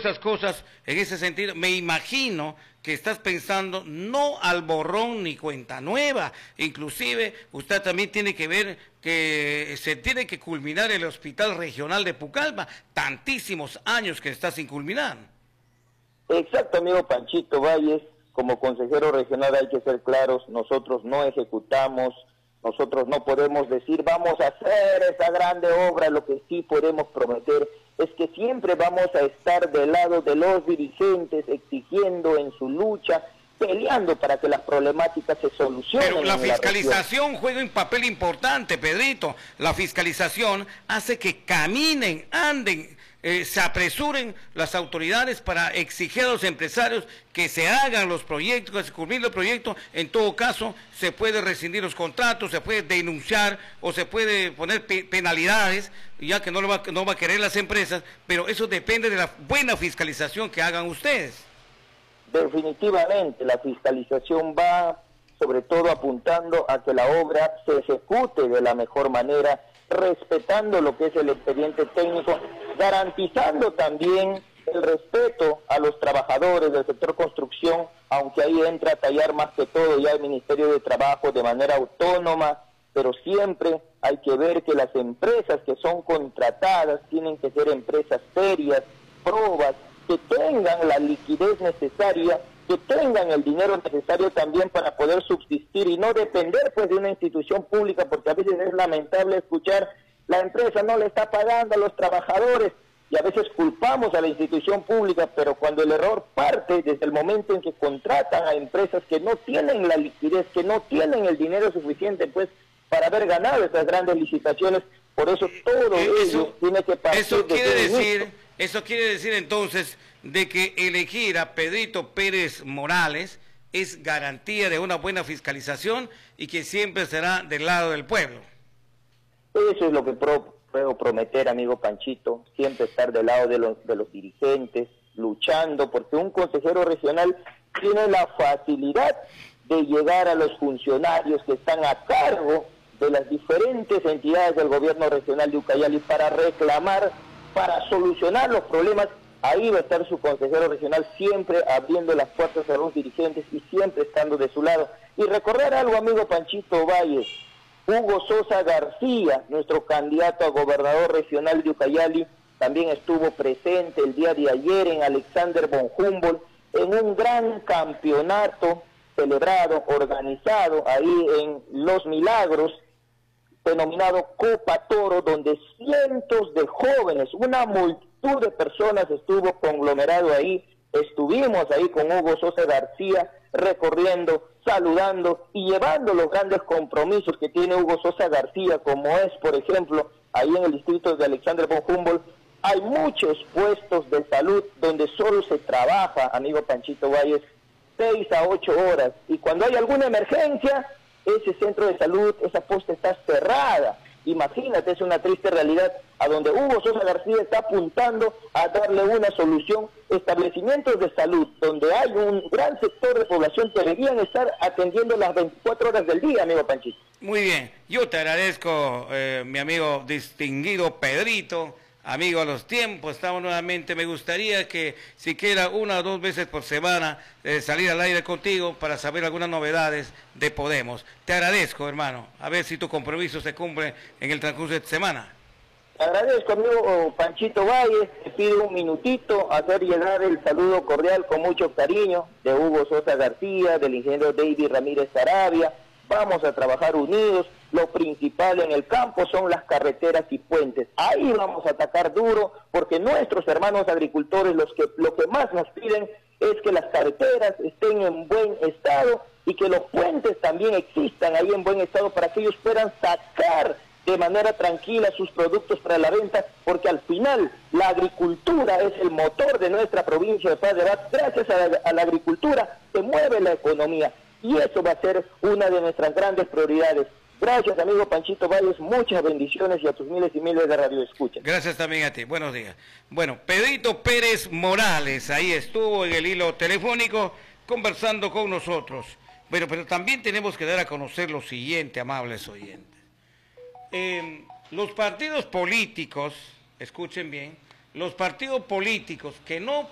esas cosas, en ese sentido, me imagino que estás pensando no al borrón ni cuenta nueva. Inclusive, usted también tiene que ver que se tiene que culminar el Hospital Regional de Pucallpa. Tantísimos años que está sin culminar. Exacto, amigo Panchito Valles. Como consejero regional hay que ser claros, nosotros no ejecutamos, nosotros no podemos decir vamos a hacer esa grande obra. Lo que sí podemos prometer es que siempre vamos a estar del lado de los dirigentes, exigiendo en su lucha, peleando para que las problemáticas se solucionen. Pero la fiscalización juega un papel importante, Pedrito. La fiscalización hace que caminen, anden, se apresuren las autoridades para exigir a los empresarios que se hagan los proyectos, que se cumplan los proyectos. En todo caso, se puede rescindir los contratos, se puede denunciar o se puede poner penalidades, ya que no va a querer las empresas, pero eso depende de la buena fiscalización que hagan ustedes. Definitivamente, la fiscalización va sobre todo apuntando a que la obra se ejecute de la mejor manera, respetando lo que es el expediente técnico, garantizando también el respeto a los trabajadores del sector construcción, aunque ahí entra a tallar más que todo ya el Ministerio de Trabajo de manera autónoma, pero siempre hay que ver que las empresas que son contratadas tienen que ser empresas serias, probas, que tengan la liquidez necesaria, que tengan el dinero necesario también para poder subsistir y no depender pues de una institución pública, porque a veces es lamentable escuchar la empresa no le está pagando a los trabajadores y a veces culpamos a la institución pública, pero cuando el error parte desde el momento en que contratan a empresas que no tienen la liquidez, que no tienen el dinero suficiente pues para haber ganado estas grandes licitaciones, por eso todo ello tiene que partir Eso quiere decir entonces de que elegir a Pedrito Pérez Morales es garantía de una buena fiscalización y que siempre será del lado del pueblo. Eso es lo que puedo prometer, amigo Panchito, siempre estar del lado de los dirigentes, luchando, porque un consejero regional tiene la facilidad de llegar a los funcionarios que están a cargo de las diferentes entidades del gobierno regional de Ucayali para reclamar, para solucionar los problemas. Ahí va a estar su consejero regional siempre abriendo las puertas a los dirigentes y siempre estando de su lado. Y recordar algo, amigo Panchito Valles, Hugo Sosa García, nuestro candidato a gobernador regional de Ucayali, también estuvo presente el día de ayer en Alexander von Humboldt en un gran campeonato celebrado, organizado ahí en Los Milagros, denominado Copa Toro, donde cientos de jóvenes, una multitud de personas estuvo conglomerado ahí. Estuvimos ahí con Hugo Sosa García recorriendo, saludando y llevando los grandes compromisos que tiene Hugo Sosa García, como es, por ejemplo, ahí en el distrito de Alexander von Humboldt, hay muchos puestos de salud donde solo se trabaja, amigo Panchito Valles, 6 a 8 horas, y cuando hay alguna emergencia, ese centro de salud, esa posta está cerrada. Imagínate, es una triste realidad a donde Hugo Sosa García está apuntando a darle una solución. Establecimientos de salud donde hay un gran sector de población que deberían estar atendiendo las 24 horas del día, amigo Panchito. Muy bien, yo te agradezco, mi amigo distinguido Pedrito. Amigo, a los tiempos estamos nuevamente. Me gustaría que siquiera 1 o 2 veces por semana salir al aire contigo para saber algunas novedades de Podemos. Te agradezco, hermano. A ver si tu compromiso se cumple en el transcurso de esta semana. Te agradezco, amigo Panchito Valles. Te pido un minutito hacer llegar el saludo cordial con mucho cariño de Hugo Sosa García, del ingeniero David Ramírez Sarabia. Vamos a trabajar unidos. Lo principal en el campo son las carreteras y puentes. Ahí vamos a atacar duro, porque nuestros hermanos agricultores lo que más nos piden es que las carreteras estén en buen estado y que los puentes también existan ahí en buen estado para que ellos puedan sacar de manera tranquila sus productos para la venta, porque al final la agricultura es el motor de nuestra provincia de Paz de Abad. Gracias a la agricultura se mueve la economía y eso va a ser una de nuestras grandes prioridades. Gracias, amigo Panchito Valles, muchas bendiciones y a tus miles y miles de radioescuchas. Gracias también a ti, buenos días. Bueno, Pedrito Pérez Morales, ahí estuvo en el hilo telefónico conversando con nosotros. Pero también tenemos que dar a conocer lo siguiente, amables oyentes. Los partidos políticos, escuchen bien, los partidos políticos que no